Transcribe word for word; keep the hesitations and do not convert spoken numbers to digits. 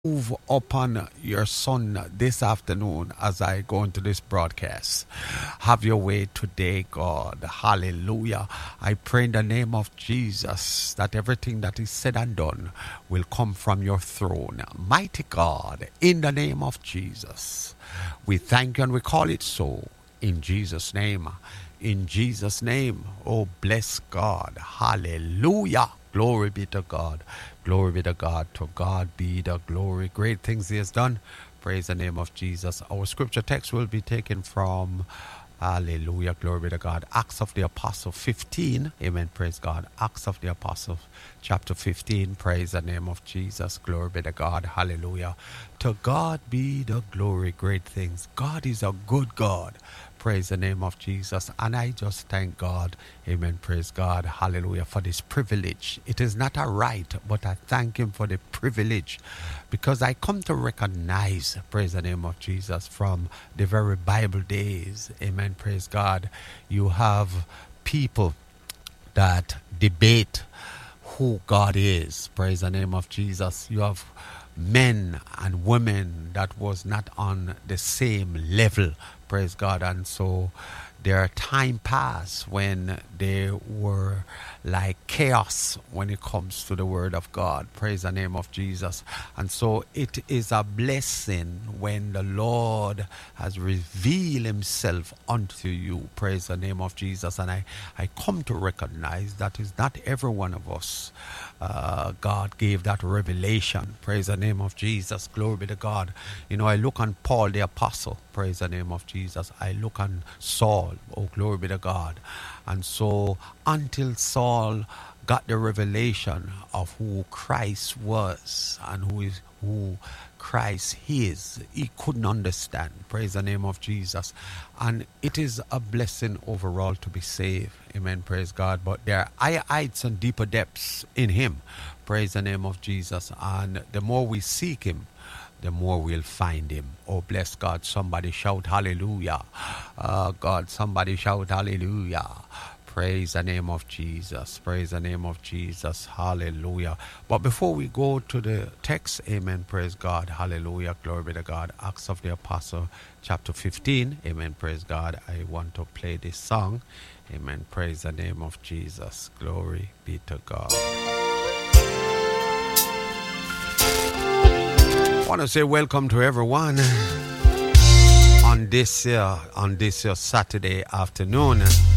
move upon your son this afternoon as I go into this broadcast. Have your way today, God. Hallelujah. I pray in the name of Jesus that everything that is said and done will come from your throne. Mighty God, in the name of Jesus, we thank you and we call it so. In Jesus' name. In Jesus' name. Oh, bless God. Hallelujah. Glory be to God. Glory be to God. To God be the glory. Great things he has done. Praise the name of Jesus. Our scripture text will be taken from, hallelujah, glory be to God, Acts of the Apostle fifteen. Amen. Praise God. Acts of the Apostle chapter fifteen. Praise the name of Jesus. Glory be to God. Hallelujah. To God be the glory. Great things. God is a good God. Praise the name of Jesus. And I just thank God. Amen. Praise God. Hallelujah. For this privilege. It is not a right, but I thank him for the privilege. Because I come to recognize, praise the name of Jesus, from the very Bible days. Amen. Praise God. You have people that debate who God is. Praise the name of Jesus. You have men and women that was not on the same level. Praise God. And so there are time past when they were like chaos when it comes to the word of God. Praise the name of Jesus. And so it is a blessing when the Lord has revealed himself unto you. Praise the name of Jesus. And I, I come to recognize that is not every one of us. Uh, God gave that revelation. Praise the name of Jesus. Glory be to God. You know, I look on Paul the apostle. Praise the name of Jesus. I look on Saul. Oh, glory be to God. And so until Saul got the revelation of who Christ was and who is who Christ is, he couldn't understand. Praise the name of Jesus. And it is a blessing overall to be saved. Amen. Praise God. But there are higher heights and deeper depths in him. Praise the name of Jesus. And the more we seek him, the more we'll find him. Oh, bless God. Somebody shout hallelujah. Uh, God, somebody shout hallelujah. Praise the name of Jesus. Praise the name of Jesus. Hallelujah. But before we go to the text, amen, praise God. Hallelujah. Glory be to God. Acts of the Apostle, chapter fifteen. Amen, praise God. I want to play this song. Amen. Praise the name of Jesus. Glory be to God. I want to say welcome to everyone on this uh, on this uh, Saturday afternoon.